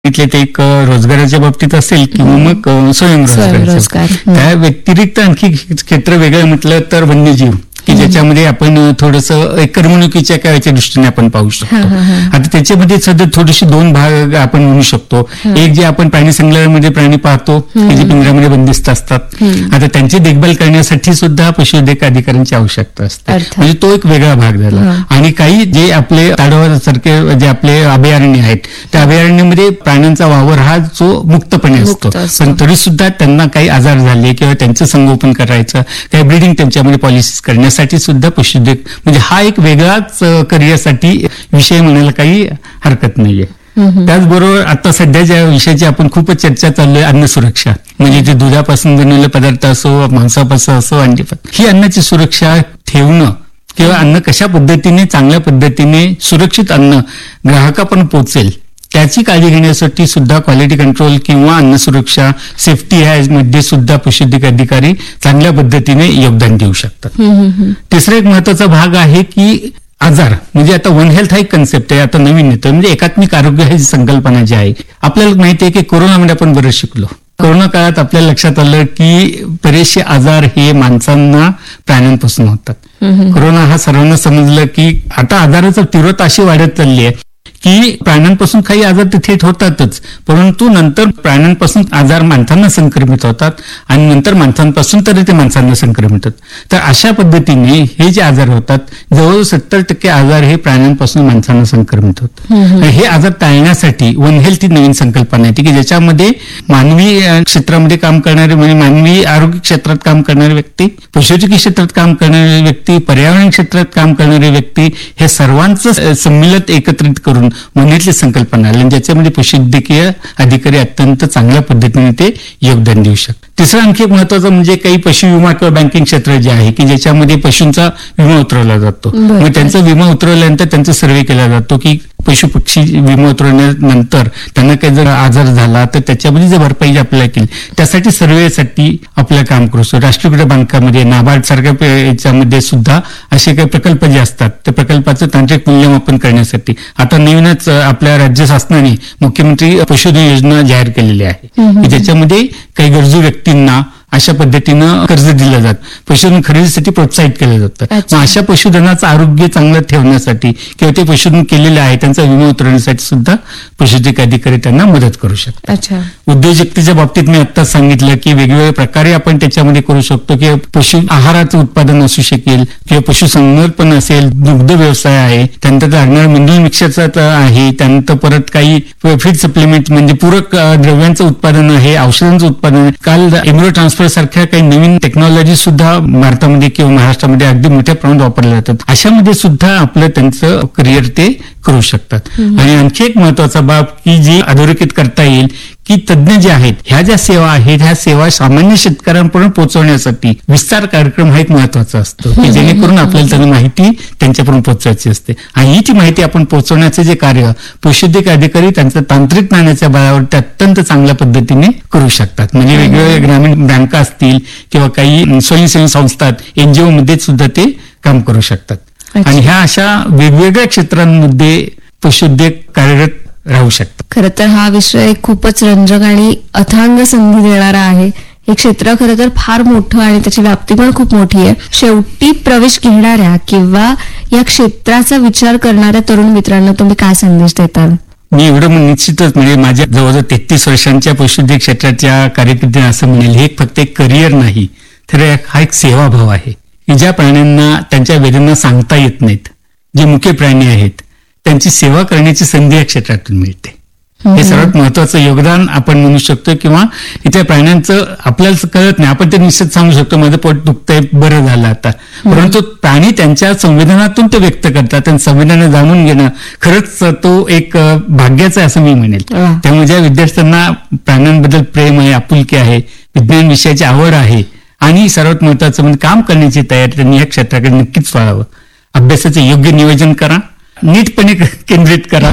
इथले ते एक रोजगाराच्या बाबतीत असेल किंवा मग स्वयंरोजगार. त्या व्यतिरिक्त आणखी क्षेत्र वेगळं म्हटलं तर वन्यजीव, की ज्याच्यामध्ये आपण थोडंसं एक करमणुकीच्या काळाच्या दृष्टीने आपण पाहू शकतो. आता त्याच्यामध्ये सध्या थोडेसे दोन भाग आपण म्हणू शकतो. एक जे आपण प्राणी संग्रहालयामध्ये प्राणी पाहतो की जे पिंजऱ्यामध्ये बंदिस्त असतात, आता त्यांची देखभाल करण्यासाठी सुद्धा पशुवैद्यक अधिकाऱ्यांची आवश्यकता असते. म्हणजे तो एक वेगळा भाग झाला. आणि काही जे आपले ताडोबासारखे जे आपले अभयारण्य आहेत, त्या अभयारण्यामध्ये प्राण्यांचा वावर हा जो मुक्तपणे असतो, पण तरी सुद्धा त्यांना काही आजार झाले किंवा त्यांचं संगोपन करायचं, काही ब्रीडिंग त्यांच्यामध्ये पॉलिसीज करण्यासाठी सुद्धा पशुवैद्यक म्हणजे हा एक वेगळाच करिअरसाठी विषय म्हणायला काही हरकत नाहीये. त्याचबरोबर आता सध्या ज्या विषयाची आपण खूपच चर्चा चालू आहे, अन्न सुरक्षा, म्हणजे ते दुधापासून बनवलेले पदार्थ असो, मांसापासून असो, अंडीपासून, ही अन्नाची सुरक्षा ठेवणं किंवा अन्न कशा पद्धतीने चांगल्या पद्धतीने सुरक्षित अन्न ग्राहकापर्यंत पोहोचेल त्याची काळजी घेण्यासाठी सुद्धा क्वालिटी कंट्रोल किंवा अन्न सुरक्षा सेफ्टी ह्यामध्ये सुद्धा पशुवैद्यक अधिकारी चांगल्या पद्धतीने योगदान देऊ शकतात. तिसरा एक महत्वाचा भाग आहे की आजार, म्हणजे आता वन हेल्थ हा एक कन्सेप्ट आहे, आता नवीन येतो, म्हणजे एकात्मिक आरोग्य ही संकल्पना जी आहे. आपल्याला माहिती आहे की कोरोनामध्ये आपण बरंच शिकलो. कोरोना काळात आपल्या लक्षात आलं की बरेचसे आजार हे माणसांना प्राण्यांपासून होतात. कोरोना हा सर्वांना समजलं की आता आजाराची तीव्रता अशी वाढत चालली आहे की प्राण्यांपासून काही आजार तिथे होतातच, परंतु नंतर प्राण्यांपासून आजार माणसांना संक्रमित होतात आणि नंतर माणसांपासून तरी ते माणसांना संक्रमित होतात. तर अशा पद्धतीने हे जे आजार होतात, जवळजवळ 70% आजार हे प्राण्यांपासून माणसांना संक्रमित होतात. हे आजार टाळण्यासाठी वन हेल्थ ही नवीन संकल्पना येते की ज्याच्यामध्ये मानवी क्षेत्रामध्ये काम करणारे, म्हणजे मानवी आरोग्य क्षेत्रात काम करणारे व्यक्ती, पशुवैद्यकीय क्षेत्रात काम करणारे व्यक्ती, पर्यावरण क्षेत्रात काम करणारे व्यक्ती, हे सर्वांचं संमिलित एकत्रित करून म्हणण्यातली संकल्पना आली, ज्याच्यामध्ये पशुवैद्यकीय अधिकारी अत्यंत चांगल्या पद्धतीने ते योगदान देऊ शकतात. तिसरं आणखी एक महत्वाचं म्हणजे काही पशु विमा किंवा बँकिंग क्षेत्र जे आहे की ज्याच्यामध्ये पशूंचा विमा उतरवला जातो. मग त्यांचा विमा उतरवल्यानंतर त्यांचा सर्व्हे केला जातो की पशु पक्षी विमा उतरवल्यानंतर त्यांना काही जर आजार झाला तर त्याच्यामध्ये जे भरपाई आपल्याला केली त्यासाठी सर्वेसाठी आपलं काम करू शकतो. राष्ट्रीय बँकामध्ये, नाबार्ड सारख्या याच्यामध्ये सुद्धा असे काही प्रकल्प जे असतात त्या प्रकल्पाचं तांत्रिक मूल्यमापन करण्यासाठी आता नवीनच आपल्या राज्य शासनाने मुख्यमंत्री पशुधन योजना जाहीर केलेली आहे, ज्याच्यामध्ये काही गरजू व्यक्तींना अशा पद्धतीनं कर्ज दिलं जातं, पशुधन खरेदीसाठी प्रोत्साहित केलं जातं. मग अशा पशुधनाचं आरोग्य चांगलं ठेवण्यासाठी किंवा ते पशुधन केलेले आहे त्यांचा विमा उतरवण्यासाठी सुद्धा पशुवैद्यक अधिकारी त्यांना मदत करू शकतात. उद्योजकतेच्या बाबतीत मी आत्ताच सांगितलं की वेगवेगळ्या प्रकारे आपण त्याच्यामध्ये करू शकतो की पशु आहाराचं उत्पादन असू शकेल किंवा पशुसंवर्धन असेल, दुग्ध व्यवसाय आहे, त्यानंतर लागणारा मिनरल मिक्सरचा आहे, त्यानंतर परत काही फीड सप्लिमेंट म्हणजे पूरक द्रव्यांचं उत्पादन आहे, औषधांचं उत्पादन आहे. काल एम्ब्रियो ट्रान्सफर सारख्या काही नवीन टेक्नॉलॉजी सुद्धा भारतामध्ये किंवा महाराष्ट्रामध्ये अगदी मोठ्या प्रमाणात वापरल्या जातात. अशामध्ये सुद्धा आपलं त्यांचं करिअर ते करू शकतात. आणि आणखी एक महत्वाचा बाब की जी अधोरेखित करता येईल की तज्ञ जे आहेत, ह्या ज्या सेवा आहेत ह्या सेवा सामान्य शेतकऱ्यांपर्यंत पोहोचवण्यासाठी विस्तार कार्यक्रम हा एक महत्वाचा असतो की जेणेकरून आपल्याला त्यांना माहिती त्यांच्यापर्यंत पोहोचायची असते. आणि ही ती माहिती आपण पोहोचवण्याचे जे कार्य पशुवैद्यक अधिकारी त्यांचं तांत्रिक ज्ञानाच्या बळावर ते अत्यंत चांगल्या पद्धतीने करू शकतात. म्हणजे वेगवेगळ्या ग्रामीण बँका असतील किंवा काही स्वयंसेवी संस्था एनजीओ मध्ये सुद्धा ते काम करू शकतात. आणि ह्या अशा वेगवेगळ्या क्षेत्रांमध्ये पशुवैद्यक कार्यरत राहू शकतात. खरं तर हा विषय खूपच रंजक आणि अथांग संधी देणारा आहे. हे क्षेत्र खरं तर फार मोठं आणि त्याची व्याप्ती पण खूप मोठी आहे. शेवटी प्रवेश घेणाऱ्या किंवा या क्षेत्राचा विचार करणाऱ्या तरुण मित्रांना तुम्ही काय संदेश देताल? मी एवढं निश्चितच म्हणजे माझ्या जवळजवळ 33 वर्षांच्या पशुवैद्यक क्षेत्राच्या कार्यकिर्दीने असं म्हणेल, हे फक्त एक करिअर नाही तर हा एक सेवाभाव आहे की ज्या प्राण्यांना त्यांच्या वेदना सांगता येत नाहीत, जे मुके प्राणी आहेत त्यांची सेवा करण्याची संधी या क्षेत्रातून मिळते. हे सर्वात महत्वाचं योगदान आपण म्हणू शकतो. किंवा इथे प्राण्यांचं आपल्याला कळत नाही, आपण ते निश्चित सांगू शकतो माझं पोट दुखतंय, बरं झालं आता, परंतु प्राणी त्यांच्या संवेदनातून ते व्यक्त करतात आणि संवेदना जाणून घेणं खरंच तो एक भाग्याचं आहे असं मी म्हणेल. त्यामुळे ज्या विद्यार्थ्यांना प्राण्यांबद्दल प्रेम आहे, आपुलकी आहे, विज्ञान विषयाची आवड आहे आणि सर्वात महत्वाचं म्हणजे काम करण्याची तयारी, त्यांनी या क्षेत्राकडे नक्कीच वळावं. अभ्यासाचं योग्य नियोजन करा, नीटपणे केंद्रित करा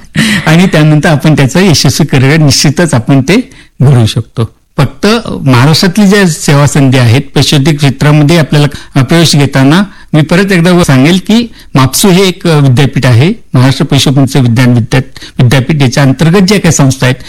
आणि त्यानंतर आपण त्याचं यशस्वी करिअर निश्चितच आपण ते घडवू शकतो. फक्त महाराष्ट्रातली ज्या सेवा संधी आहेत पशुवैद्यक क्षेत्रामध्ये आपल्याला प्रवेश घेताना मी परत एकदा सांगेल की मापसू हे एक विद्यापीठ आहे, महाराष्ट्र पशुपंच विज्ञान विद्यापीठ. याच्या अंतर्गत ज्या काही संस्था आहेत